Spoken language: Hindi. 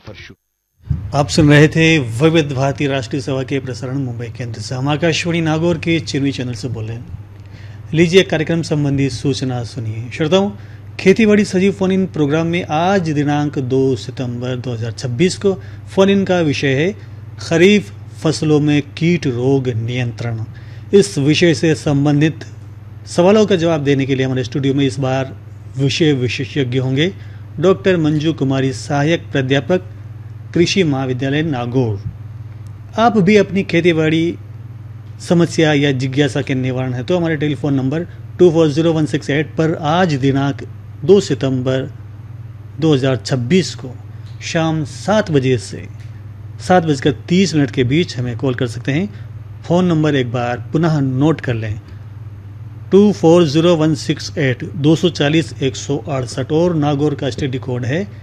सफर शुरू। आप सुन रहे थे विविध भारती राष्ट्रीय सेवा के प्रसारण मुंबई केंद्र से। हम आकाशवाणी नागौर के चिन्वी चैनल से बोले। लीजिए कार्यक्रम संबंधी सूचना सुनिए। श्रोताओं, खेतीबाड़ी सजीव फोन इन प्रोग्राम में आज दिनांक 2 सितंबर 2026 को फोन इन का विषय है खरीफ फसलों में कीट रोग नियंत्रण। इस विषय से संबंधित सवालों का जवाब देने के लिए हमारे स्टूडियो में इस बार विषय विशेषज्ञ होंगे डॉक्टर मंजू कुमारी, सहायक प्राध्यापक, कृषि महाविद्यालय नागौर। आप भी अपनी खेतीबाड़ी समस्या या जिज्ञासा के निवारण है तो हमारे टेलीफोन नंबर 240168 पर आज दिनांक 2 सितंबर 2026 को शाम 7 बजे से 7:30 के बीच हमें कॉल कर सकते हैं। फ़ोन नंबर एक बार पुनः नोट कर लें, 240168 240 168 और नागौर का स्टडी कोड है